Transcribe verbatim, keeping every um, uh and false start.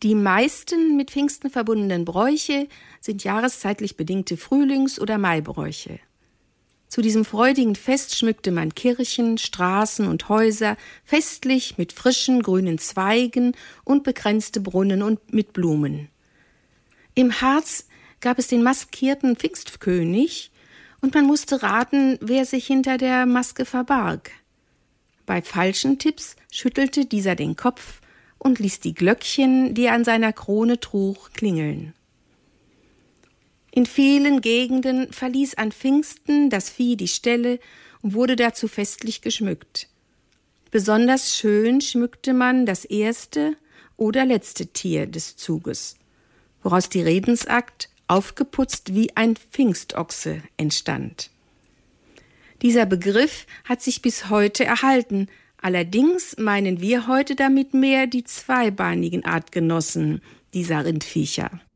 Die meisten mit Pfingsten verbundenen Bräuche sind jahreszeitlich bedingte Frühlings- oder Maibräuche. Zu diesem freudigen Fest schmückte man Kirchen, Straßen und Häuser festlich mit frischen grünen Zweigen und bekränzte Brunnen und mit Blumen. Im Harz gab es den maskierten Pfingstkönig und man musste raten, wer sich hinter der Maske verbarg. Bei falschen Tipps schüttelte dieser den Kopf und ließ die Glöckchen, die er an seiner Krone trug, klingeln. In vielen Gegenden verließ an Pfingsten das Vieh die Ställe und wurde dazu festlich geschmückt. Besonders schön schmückte man das erste oder letzte Tier des Zuges, woraus die Redensart aufgeputzt wie ein Pfingstochse entstand. Dieser Begriff hat sich bis heute erhalten, allerdings meinen wir heute damit mehr die zweibeinigen Artgenossen dieser Rindviecher.